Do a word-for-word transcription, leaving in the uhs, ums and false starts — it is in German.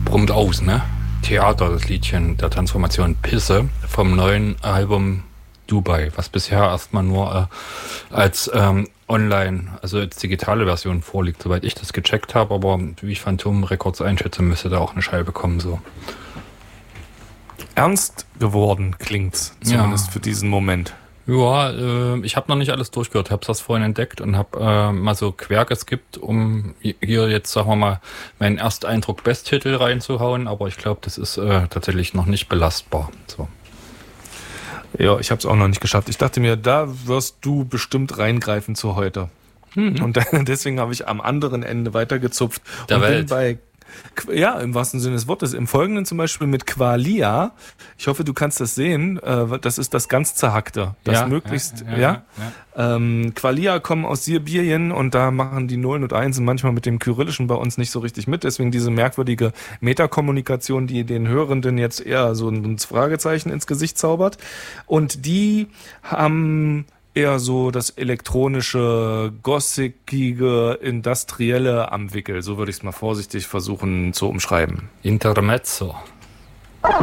brummt aus, ne? Theater, das Liedchen der Transformation Pisse vom neuen Album Dubai, was bisher erstmal nur äh, als ähm, online, also als digitale Version vorliegt, soweit ich das gecheckt habe, aber wie ich Phantom Records einschätze, müsste da auch eine Scheibe kommen, so. Ernst geworden klingt's, zumindest ja. Für diesen Moment. Ja, äh, ich habe noch nicht alles durchgehört, habe das vorhin entdeckt und habe äh, mal so quer geskippt, um hier jetzt, sagen wir mal, meinen Ersteindruck Besttitel reinzuhauen, aber ich glaube, das ist äh, tatsächlich noch nicht belastbar. So. Ja, ich habe es auch noch nicht geschafft. Ich dachte mir, da wirst du bestimmt reingreifen zu heute. Mhm. Und deswegen habe ich am anderen Ende weitergezupft. Der und Welt. Bin bei Ja, im wahrsten Sinne des Wortes. Im Folgenden zum Beispiel mit Qualia. Ich hoffe, du kannst das sehen. Das ist das ganz Zerhackte. Das ja, möglichst, ja. ja, ja. ja. Ähm, Qualia kommen aus Sibirien und da machen die Nullen und Einsen manchmal mit dem Kyrillischen bei uns nicht so richtig mit. Deswegen diese merkwürdige Metakommunikation, die den Hörenden jetzt eher so ein Fragezeichen ins Gesicht zaubert. Und die haben eher so das elektronische, gossipige, industrielle am Wickel. So würde ich es mal vorsichtig versuchen zu umschreiben. Intermezzo.